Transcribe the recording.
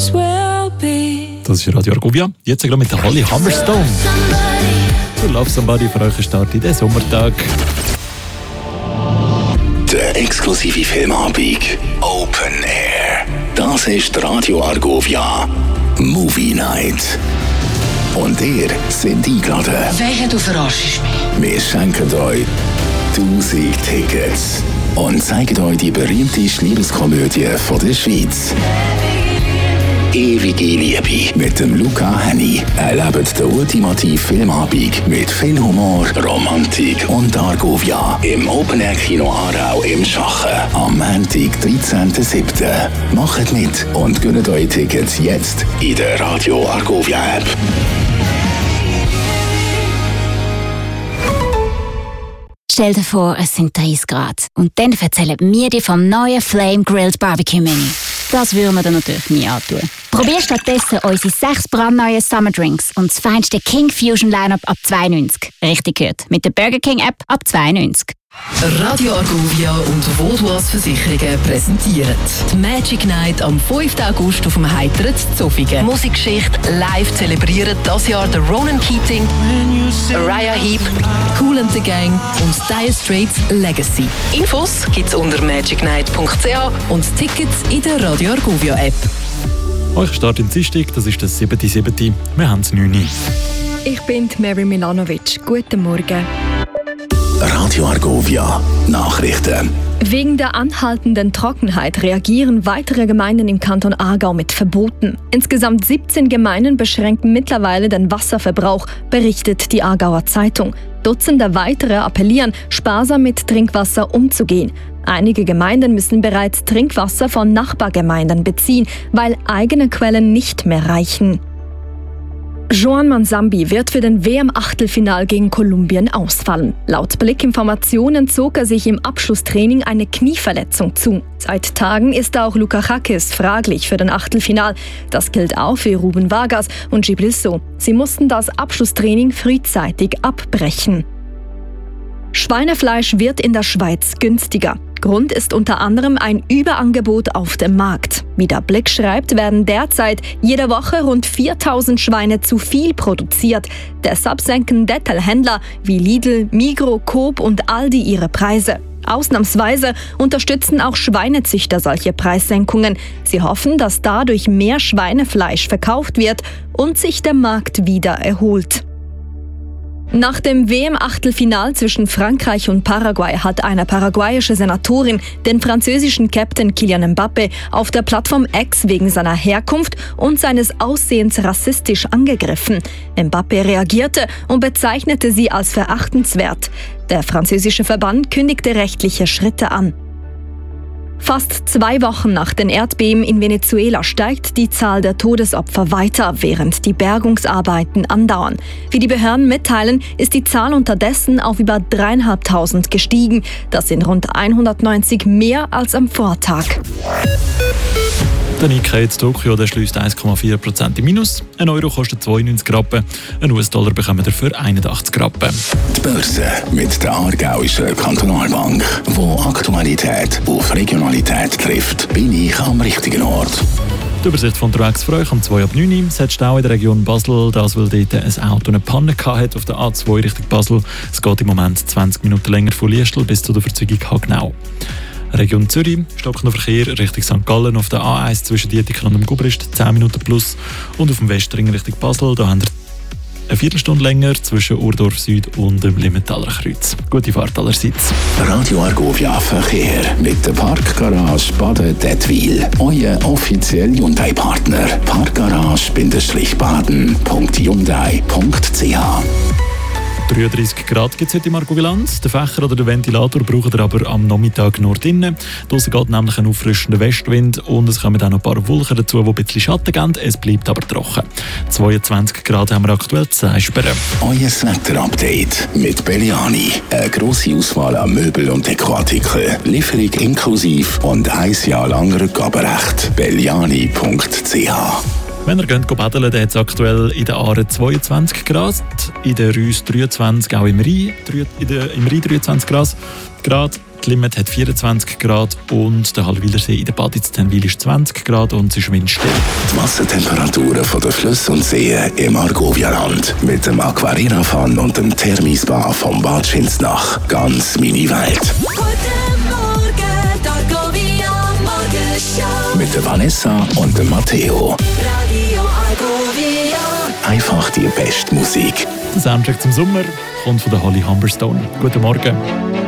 Das ist Radio Argovia. Jetzt gerade mit der Holly Humberstone. To Love Somebody für euch Start in den Sommertag. Der exklusive Filmabend Open Air. Das ist Radio Argovia Movie Night. Und ihr seid eingeladen. Wehe, du verarschst mich. Wir schenken euch 1000 Tickets und zeigen euch die berühmteste Liebeskomödie von der Schweiz. Ewige Liebe mit dem Luca Henny. Erlebt den ultimativen Filmabend mit viel Humor, Romantik und Argovia im Open Air Kino Aarau im Schachen am Montag, 13.07. Macht mit und gönnt euch Tickets jetzt in der Radio Argovia App. Stell dir vor, es sind 30 Grad. Und dann erzählen wir dir vom neuen Flame Grilled Barbecue Menü. Das würden wir dir natürlich nie antun. Probier stattdessen unsere 6 brandneuen Summer Drinks und das feinste King Fusion Lineup ab 92. Richtig gehört. Mit der Burger King App ab 92. Radio Argovia und Vodouas Versicherungen präsentieren die Magic Night am 5. August auf dem Heiteren Zofingen. Musikgeschichte live zelebrieren das Jahr der Ronan Keating, Uriah Heep, Kool and the Gang und Dire Straits Legacy. Infos gibt's unter magicnight.ch und Tickets in der Radio Argovia App. Euch Start in Dienstag, das ist der 7.7. Wir haben es 9 Uhr. Ich bin Mary Milanovic. Guten Morgen. Radio Argovia Nachrichten. Wegen der anhaltenden Trockenheit reagieren weitere Gemeinden im Kanton Aargau mit Verboten. Insgesamt 17 Gemeinden beschränken mittlerweile den Wasserverbrauch, berichtet die Aargauer Zeitung. Dutzende weitere appellieren, sparsam mit Trinkwasser umzugehen. Einige Gemeinden müssen bereits Trinkwasser von Nachbargemeinden beziehen, weil eigene Quellen nicht mehr reichen. Joan Mansambi wird für den WM-Achtelfinal gegen Kolumbien ausfallen. Laut Blickinformationen zog er sich im Abschlusstraining eine Knieverletzung zu. Seit Tagen ist auch Lukaschakis fraglich für den Achtelfinal. Das gilt auch für Ruben Vargas und Djibril Sow. Sie mussten das Abschlusstraining frühzeitig abbrechen. Schweinefleisch wird in der Schweiz günstiger. Grund ist unter anderem ein Überangebot auf dem Markt. Wie der Blick schreibt, werden derzeit jede Woche rund 4000 Schweine zu viel produziert. Deshalb senken Detailhändler wie Lidl, Migros, Coop und Aldi ihre Preise. Ausnahmsweise unterstützen auch Schweinezüchter solche Preissenkungen. Sie hoffen, dass dadurch mehr Schweinefleisch verkauft wird und sich der Markt wieder erholt. Nach dem WM-Achtelfinal zwischen Frankreich und Paraguay hat eine paraguayische Senatorin den französischen Captain Kylian Mbappé auf der Plattform X wegen seiner Herkunft und seines Aussehens rassistisch angegriffen. Mbappé reagierte und bezeichnete sie als verachtenswert. Der französische Verband kündigte rechtliche Schritte an. Fast 2 Wochen nach den Erdbeben in Venezuela steigt die Zahl der Todesopfer weiter, während die Bergungsarbeiten andauern. Wie die Behörden mitteilen, ist die Zahl unterdessen auf über 3.500 gestiegen. Das sind rund 190 mehr als am Vortag. Der Nikkei in Tokio schließt 1,4% im Minus. Ein Euro kostet 92 Rappen, ein US-Dollar bekommt ihr für 81 Rappen. Die Börse mit der Aargauischen Kantonalbank, wo Aktualität auf Regionalität trifft, bin ich am richtigen Ort. Die Übersicht von unterwegs für euch am 2 ab 9 Uhr. Es hat Stau in der Region Basel, das weil dort ein Auto eine Panne hatte auf der A2 Richtung Basel. Es geht im Moment 20 Minuten länger von Liestl bis zu der Verzeugung Hagnau. Region Zürich, stockender Verkehr Richtung St. Gallen auf der A1 zwischen Dietiken und dem Gubrist, 10 Minuten plus. Und auf dem Westring Richtung Basel, da haben wir eine Viertelstunde länger zwischen Urdorf Süd und dem Limmentaler Kreuz. Gute Fahrt allerseits. Radio Argovia Verkehr mit der Parkgarage Baden-Dettwil. Euer offizieller Hyundai-Partner. Parkgarage-baden.hyundai.ch 33 Grad gibt es heute im Argoviland. Den Fächer oder den Ventilator braucht ihr aber am Nachmittag nur drinnen. Draussen geht nämlich ein auffrischender Westwind und es kommen auch noch ein paar Wolken dazu, die ein bisschen Schatten geben. Es bleibt aber trocken. 22 Grad haben wir aktuell zu Eisperen. Euer Wetter-Update mit Belliani. Eine grosse Auswahl an Möbel und Dekoartikeln. Lieferung inklusiv und 1 Jahr lang Rückgaberecht. Belliani.ch Wenn ihr geht baden, dann hat es aktuell in der Aare 22 Grad, in der Reuss 23, auch im Rhein 23 Grad. Die Limmat hat 24 Grad und der Hallwilersee in der Badi zu Tenwil ist 20 Grad und es ist windstill. Die Wassertemperaturen von den Flüssen und Seen im Argovia-Land mit dem Aquarina-Fan und dem Thermispa vom Bad Schinznach. Ganz meine Welt. Guten Morgen, Argovia Morgenshow. Mit der Vanessa und dem Matteo. Radio Argovia. Einfach die beste Musik. Der Soundtrack zum Sommer kommt von der Holly Humberstone. Guten Morgen.